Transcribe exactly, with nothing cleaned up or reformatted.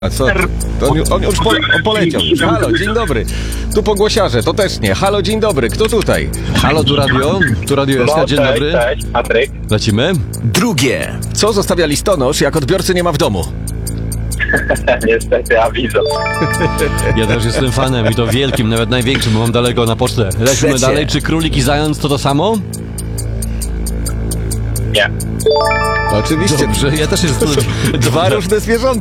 A co? To on, on już po, on poleciał. Halo, dzień dobry. Tu pogłosiarze, to też nie. Halo, dzień dobry. Kto tutaj? Halo, tu radio? Tu radio jest, No, dzień cześć, dobry. Cześć, Patryk. Lecimy? Drugie. Co zostawia listonosz, jak odbiorcy nie ma w domu? Niestety, awizo. Ja też jestem fanem i to wielkim, nawet największym, bo mam daleko na pocztę. Lecimy Trzecie. dalej. Czy królik i zając to to samo? Nie. Oczywiście. Dobrze, ja też jestem... Dwa różne zwierzątka.